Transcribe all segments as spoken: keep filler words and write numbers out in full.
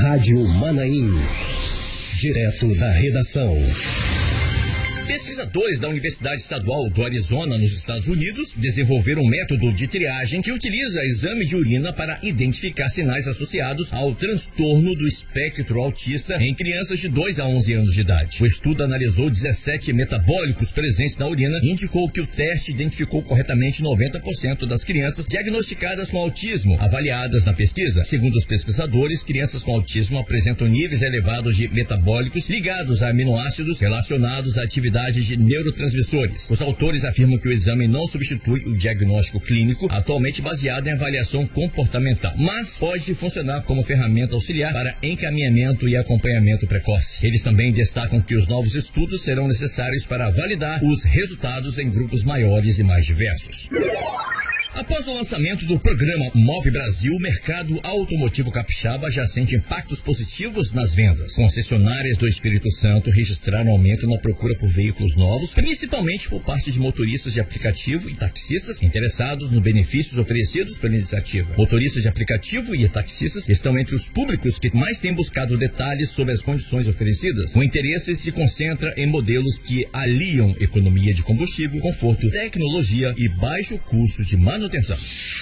Rádio Manaim. Direto da redação. Pesquisadores da Universidade Estadual do Arizona, nos Estados Unidos, desenvolveram um método de triagem que utiliza exame de urina para identificar sinais associados ao transtorno do espectro autista em crianças de dois a onze anos de idade. O estudo analisou dezessete metabólicos presentes na urina e indicou que o teste identificou corretamente noventa por cento das crianças diagnosticadas com autismo, avaliadas na pesquisa. Segundo os pesquisadores, crianças com autismo apresentam níveis elevados de metabólicos ligados a aminoácidos relacionados à atividade de neurotransmissores. Os autores afirmam que o exame não substitui o diagnóstico clínico, atualmente baseado em avaliação comportamental, mas pode funcionar como ferramenta auxiliar para encaminhamento e acompanhamento precoce. Eles também destacam que os novos estudos serão necessários para validar os resultados em grupos maiores e mais diversos. Após o lançamento do programa Move Brasil, o mercado automotivo capixaba já sente impactos positivos nas vendas. Concessionárias do Espírito Santo registraram aumento na procura por veículos novos, principalmente por parte de motoristas de aplicativo e taxistas interessados nos benefícios oferecidos pela iniciativa. Motoristas de aplicativo e taxistas estão entre os públicos que mais têm buscado detalhes sobre as condições oferecidas. O interesse se concentra em modelos que aliam economia de combustível, conforto, tecnologia e baixo custo de manutenção. Atenção.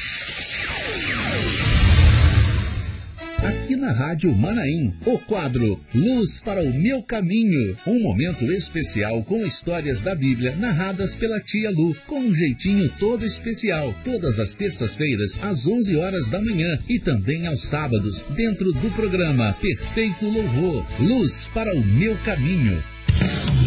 Aqui na Rádio Manaim, o quadro Luz para o Meu Caminho. Um momento especial com histórias da Bíblia narradas pela tia Lu, com um jeitinho todo especial. Todas as terças-feiras, às onze horas da manhã e também aos sábados, dentro do programa Perfeito Louvor. Luz para o Meu Caminho.